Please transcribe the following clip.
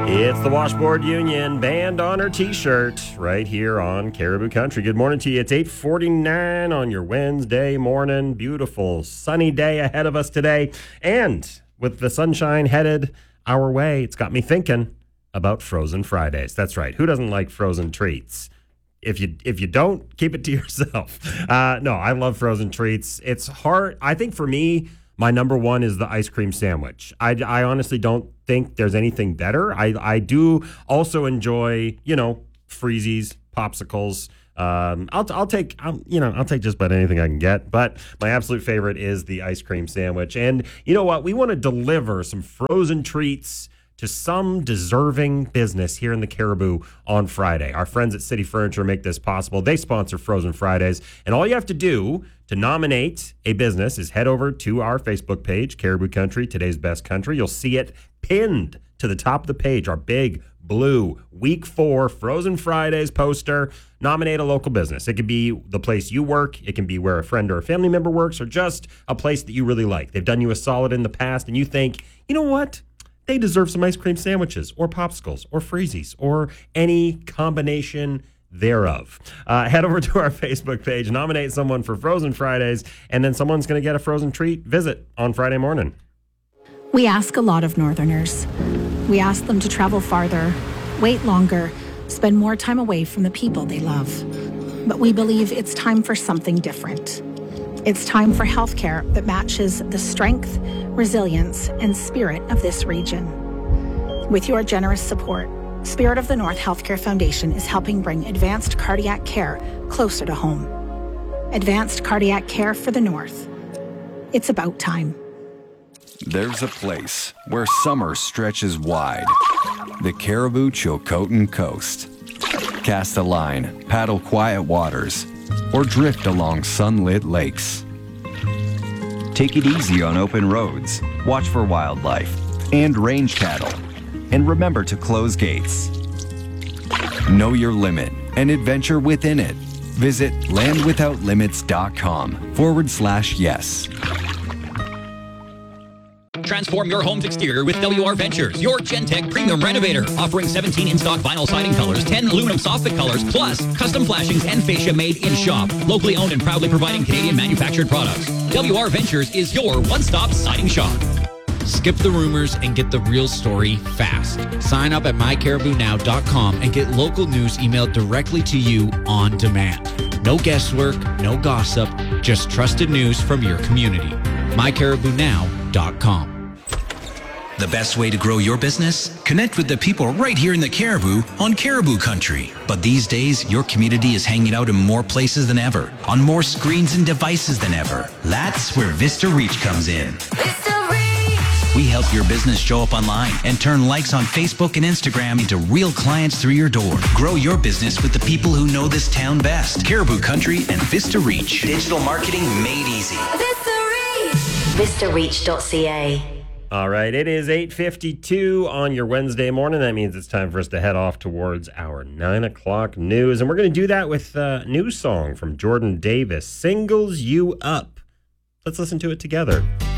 It's the Washboard Union Band Honor T-shirt right here on Caribou Country. Good morning to you. It's 8:49 on your Wednesday morning. Beautiful sunny day ahead of us today. And with the sunshine headed our way, it's got me thinking about Frozen Fridays. That's right. Who doesn't like frozen treats? If you don't, keep it to yourself. No, I love frozen treats. It's hard. I think for me, my number one is the ice cream sandwich. I honestly don't think there's anything better. I do also enjoy, freezies, popsicles. I'll take just about anything I can get. But my absolute favorite is the ice cream sandwich. And you know what? We want to deliver some frozen treats to some deserving business here in the Caribou on Friday. Our friends at City Furniture make this possible. They sponsor Frozen Fridays. And all you have to do to nominate a business is head over to our Facebook page, Caribou Country, Today's Best Country. You'll see it pinned to the top of the page, our big blue Week 4 Frozen Fridays poster. Nominate a local business. It could be the place you work. It can be where a friend or a family member works, or just a place that you really like. They've done you a solid in the past, and you think, you know what? They deserve some ice cream sandwiches or popsicles or freezies or any combination thereof. Head over to our Facebook page, nominate someone for Frozen Fridays, and then someone's going to get a frozen treat visit on Friday morning. We ask a lot of Northerners. We ask them to travel farther, wait longer, spend more time away from the people they love. But we believe it's time for something different. It's time for healthcare that matches the strength, resilience, and spirit of this region. With your generous support, Spirit of the North Healthcare Foundation is helping bring advanced cardiac care closer to home. Advanced cardiac care for the North. It's about time. There's a place where summer stretches wide. The Caribou Chilcotin Coast. Cast a line, paddle quiet waters, or drift along sunlit lakes. Take it easy on open roads, watch for wildlife and range cattle, and remember to close gates. Know your limit and adventure within it. Visit landwithoutlimits.com/yes. Transform your home's exterior with WR Ventures, your Gentech premium renovator, offering 17 in-stock vinyl siding colors, 10 aluminum soffit colors, plus custom flashings and fascia made in shop. Locally owned and proudly providing Canadian manufactured products. WR Ventures is your one-stop siding shop. Skip the rumors and get the real story fast. Sign up at mycaribounow.com and get local news emailed directly to you on demand. No guesswork, no gossip, just trusted news from your community. mycaribounow.com. The best way to grow your business? Connect with the people right here in the Caribou on Caribou Country. But these days, your community is hanging out in more places than ever, on more screens and devices than ever. That's where Vista Reach comes in. Vista Reach! We help your business show up online and turn likes on Facebook and Instagram into real clients through your door. Grow your business with the people who know this town best. Caribou Country and Vista Reach. Digital marketing made easy. Vista Reach! VistaReach.ca. All right, it is 8:52 on your Wednesday morning. That means it's time for us to head off towards our 9 o'clock news. And we're going to do that with a new song from Jordan Davis, Singles You Up. Let's listen to it together.